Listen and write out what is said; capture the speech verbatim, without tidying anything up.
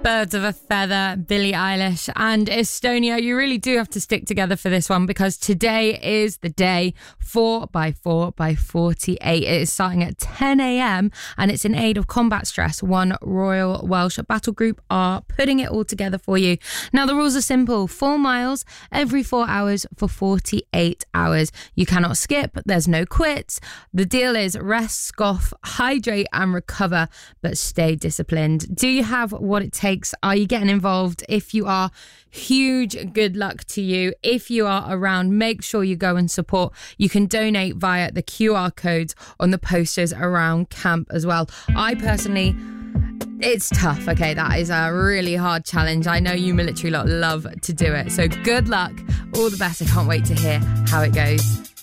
Birds of a Feather, Billie Eilish and Estonia. You really do have to stick together for this one because today is the day. Four by four by forty-eight. It is starting at ten a.m. and it's in aid of combat stress. One Royal Welsh Battle Group are putting it all together for you. Now the rules are simple. Four miles every four hours for forty-eight hours. You cannot skip. There's no quits. The deal is rest, scoff, hydrate and recover, but stay disciplined. Do you have what it takes? Are you getting involved? If you are, huge good luck to you. If you are around, make sure you go and support. You can donate via the Q R codes on the posters around camp as well. I personally, it's tough. Okay, that is a really hard challenge. I know you military lot love to do it. So good luck. All the best. I can't wait to hear how it goes.